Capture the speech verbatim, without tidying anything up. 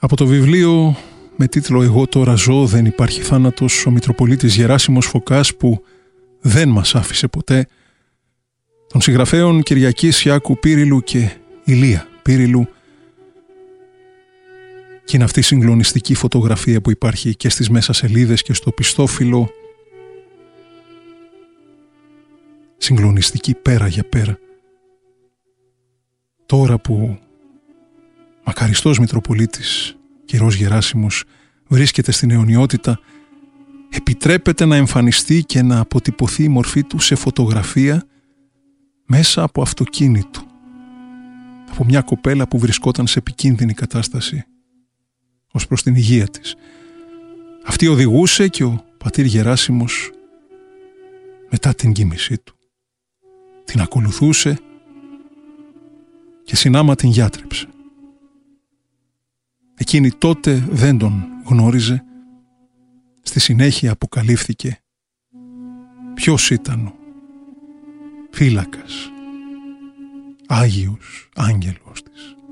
Από το βιβλίο με τίτλο «Εγώ τώρα ζω, δεν υπάρχει θάνατος», ο Μητροπολίτης Γεράσιμος Φωκάς, που δεν μας άφησε ποτέ, των συγγραφέων Κυριακής Ιάκου Πύριλου και Ηλία Πύριλου. Και είναι αυτή η συγκλονιστική φωτογραφία που υπάρχει και στις μέσα σελίδες και στο πιστόφυλλο. Συγκλονιστική πέρα για πέρα. Τώρα που μακαριστός Μητροπολίτης κυρός Γεράσιμος βρίσκεται στην αιωνιότητα, επιτρέπεται να εμφανιστεί και να αποτυπωθεί η μορφή του σε φωτογραφία μέσα από αυτοκίνητο, από μια κοπέλα που βρισκόταν σε επικίνδυνη κατάσταση ως προς την υγεία της. Αυτή οδηγούσε και ο πατήρ Γεράσιμος, μετά την κοίμησή του, την ακολουθούσε και συνάμα την γιάτρεψε. Εκείνη τότε δεν τον γνώριζε. Στη συνέχεια αποκαλύφθηκε ποιος ήταν ο φύλακας, Άγιος Άγγελος της.